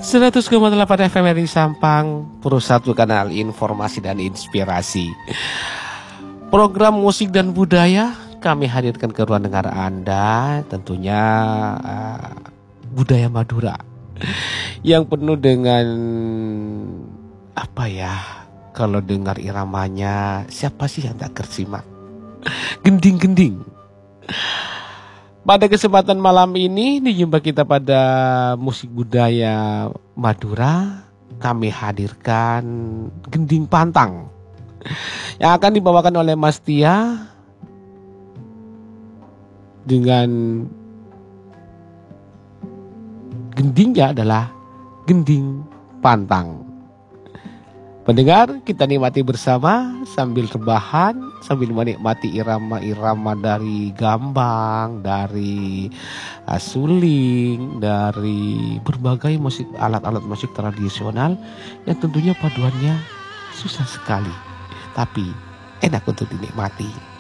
100,8 FM RRI Sampang, Satu Kanal Informasi dan Inspirasi. Program musik dan budaya kami hadirkan ke ruang dengar Anda, tentunya budaya Madura yang penuh dengan kalau dengar iramanya, siapa sih yang tak tersimak? Gending-gending. Pada kesempatan malam ini, dijumpa kita pada musik budaya Madura, kami hadirkan Gending Pantang yang akan dibawakan oleh Mas Tia dengan gendingnya adalah Gending Pantang. Pendengar, kita nikmati bersama sambil rebahan, sambil menikmati irama-irama dari gambang, dari suling, dari berbagai musik, alat-alat musik tradisional yang tentunya paduannya susah sekali, tapi enak untuk dinikmati.